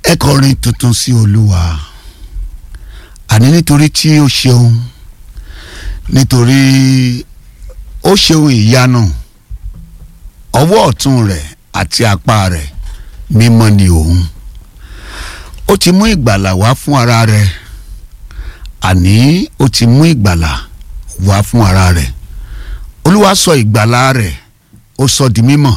ẹ kọrin tuntun sí Olúwa, àní nítorí tí ó ṣeun, nítorí ó ṣeun ìyanu, ọwọ́ ọ̀tún rẹ̀ àti apá rẹ̀ mímọ́ ni òun. Ó ti mú ìgbàlà wá fún ara rẹ̀, àní ó ti mú ìgbàlà wá fún ara rẹ̀. Olúwa sọ ìgbàlà rẹ̀, ó sọ di mímọ́.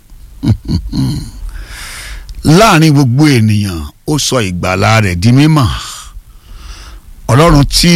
Láàrin gbogbo ènìyàn, ó sọ ìgbàlà rẹ̀ di mímọ́. Ọlọ́run tí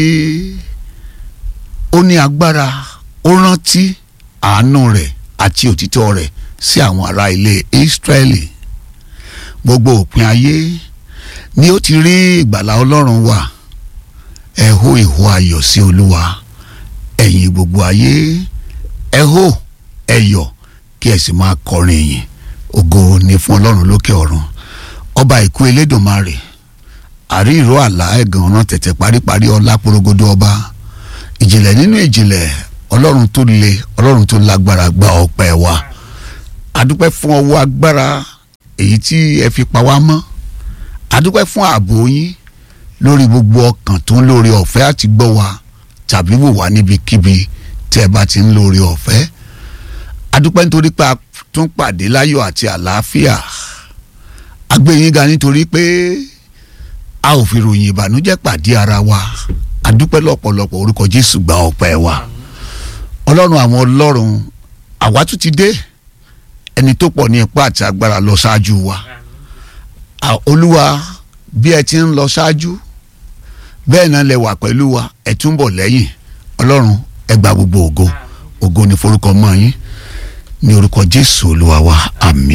ó ní agbára, ó rántí àánú rẹ̀ àti òtítọ́ rẹ̀ sí àwọn ará ilé Ísírẹ́lì. Gbogbo òpin ayé ni ó ti rí ìgbàlà Ọlọ́run wà. Ẹ hó ìhó ayọ̀ sí Olúwa, ẹ̀yin gbogbo ayé, ẹ hó ẹ yọ̀ kí ẹ sì máa kọrin ìyìn. Ògo ni fún Ọlọ́run lókè ọ̀run, ọba ìkú Elédùmarè, àrí ìró àlá ẹ̀gàn ọ̀ràn tẹ̀tẹ̀ paríparí ọlá porogodo ọba, ìjìnlẹ̀ nínú ìjìnlẹ̀, Ọlọ́run tó le, Ọlọ́run tó lágbára, gba ọpẹ́ wa. Adúpẹ́ fún ọwọ́ agbára èyí tí ẹ fi pa wá mọ́. Adúpẹ́ fún ààbò yín lórí gbogbo ọkàn tó ń lórí ọ̀fẹ́ àti gbọ́ wa tàbí wò wá níbikíbi tí ẹ bá ti ń lórí ọ̀fẹ́. Adúpẹ́ nítorí pé a tún pàdé láyọ̀ àti àlàáfíà. A gbé yín ga nítorí pé a ò fi ròyìn ìbànújẹ́ pàdé ara wa. Adúpẹ́ lọ́pọ̀lọpọ̀, orúkọ Jésù gba ọpẹ́ wa. Ọlọ́run àwọn ọlọ́run, àwa tún ti dé, ẹni tó pọ̀ ní ipá àti agbára lọ ṣáájú wa. Olúwa, bí ẹ ti ń lọ ṣáájú, bẹ́ẹ̀ náà lẹ wà pẹ̀lú wa, ẹ tún bọ̀ lẹ́yìn. Ọlọ́run, ẹ gba gbogbo ògo. Ògo ni forúkọ mọ́ yín, ní orúkọ Jésù Olúwa wa, àmín.